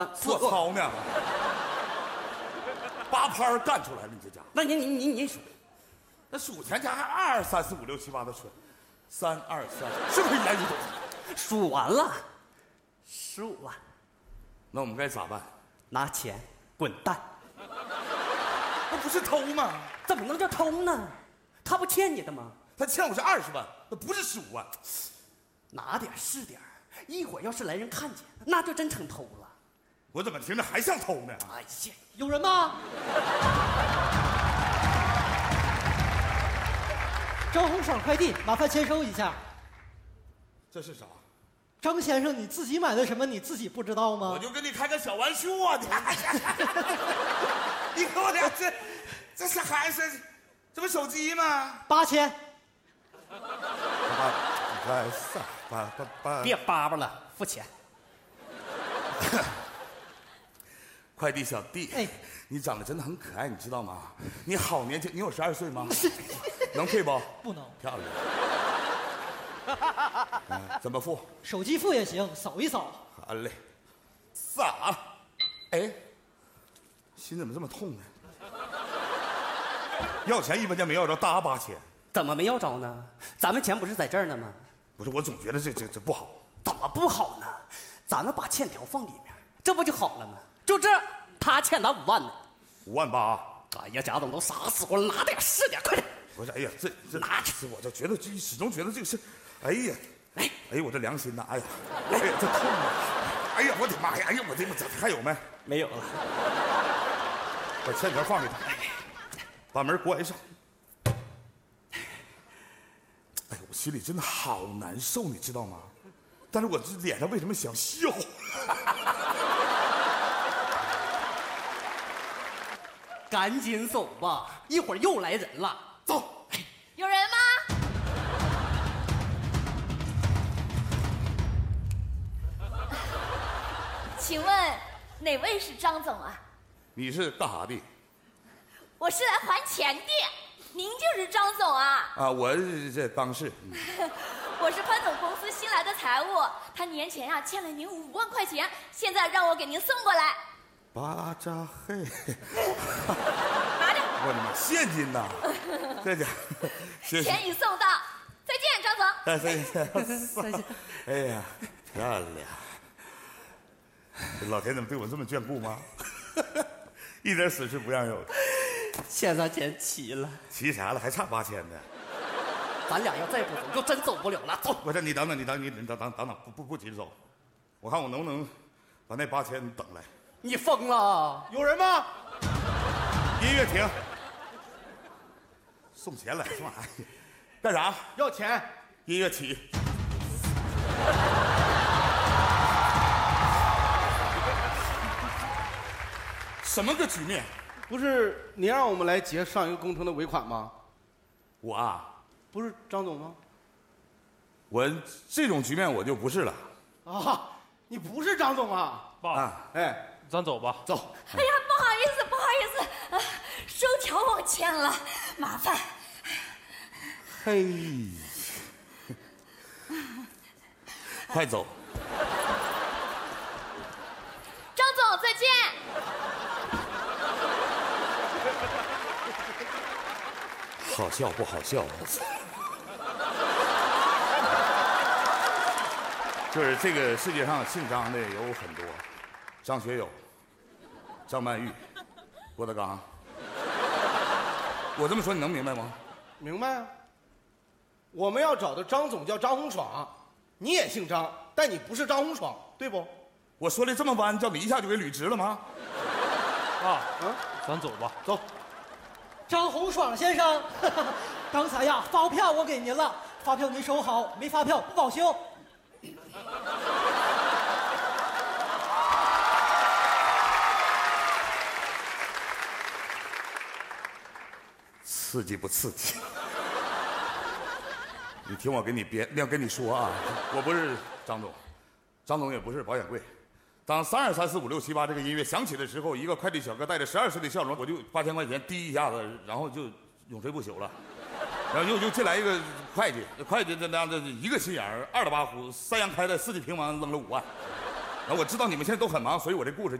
做操呢，8拍干出来了，你这家伙。 那你数， 那数钱家还2、3、4、5、6、7、8的纯，3、2、3，是不是言语懂？ 数完了，15万。 那我们该咋办？ 拿钱滚蛋！ 那不是偷吗？ 怎么能叫偷呢？他不欠你的吗？ 他欠我是20万，那不是15万。 拿点是点，一会儿要是来人看见，那就真成偷了。 我怎么听着还像偷呢？ 哎呀， 有人吗？张红爽快递，麻烦签收一下。 这是啥？ 张先生，你自己买的什么？你自己不知道吗？ 我就跟你开个小玩笑啊！你给我俩这是还是这不手机吗 ？8000。 别叭叭了，付钱。 快递小弟， 哎， 你长得真的很可爱，你知道吗？你好年轻，你有12岁吗？能退不？ 不能。 漂亮。怎么付？ 手机付也行，扫一扫。 好嘞，撒。哎，心怎么这么痛呢？要钱1分钱没要着，大8000。 怎么没要着呢？咱们钱不是在这儿呢吗？ 不是，我总觉得这不好。 怎么不好呢？咱们把欠条放里面，这不就好了吗？就这，他欠咱5万呢。 5.8。 哎呀，贾总都傻死我了，拿点是点，快点！ 不是，哎呀，这拿去！ 我就觉得始终觉得这个是，哎呀，哎呀，我这良心呐，哎呀，哎呀，这痛啊！哎呀，我的妈呀！哎呀，我的妈，还有没？ 没有了。 把欠条放里头，把门关上。哎呀，我心里真的好难受，你知道吗？但是我这脸上为什么想笑？ 赶紧走吧，一会儿又来人了。 走。 有人吗？请问哪位是张总啊？ 你是干啥的？ 我是来还钱的。您就是张总啊？ 啊，我这刚是。 我是潘总公司新来的财务，他年前呀欠了您5万块钱，现在让我给您送过来。 巴扎嘿， 拿着。 我的妈，现金呐！这家，谢谢。 钱已送到，再见，张总。 再见。哎呀，漂亮！老天怎么对我这么眷顾吗？一点损失不让有。 现在钱齐了， 齐啥了？还差8000呢。 咱俩要再不走，就真走不了了。走。 不是你等等，不急着走，我看我能不能把那8000等来。 你疯了？ 有人吗？ 音乐停。送钱来，这玩意儿干啥？ 要钱。 音乐起。什么个局面？ 不是你让我们来结上一个工程的尾款吗？ 我啊， 不是张总吗？ 我这种局面我就不是了。 啊，你不是张总啊？ 爸， 哎， 咱走吧。 走。 哎呀，不好意思，不好意思，收条忘签了，麻烦。 嘿，快走。 张总，再见。 好笑不好笑？就是这个世界上姓张的有很多，张学友、张曼玉、郭德纲。我这么说你能明白吗？ 明白啊。我们要找的张总叫张红爽，你也姓张，但你不是张红爽，对不？ 我说的这么弯，叫你一下就给捋直了吗？ 爸，咱走吧。 走。 张红爽先生，刚才呀，发票我给您了，发票您收好，没发票不保修。 刺激不刺激？你听我跟你说啊，我不是张总，张总也不是保险柜。当3、2、3、4、5、6、7、8这个音乐响起的时候，一个快递小哥带着12岁的笑容，我就8000块钱滴一下子，然后就永垂不朽了。然后又进来一个会计这样的一个心眼儿，2打8呼，3阳开泰，4季平完，扔了5万。 然后我知道你们现在都很忙，所以我这故事。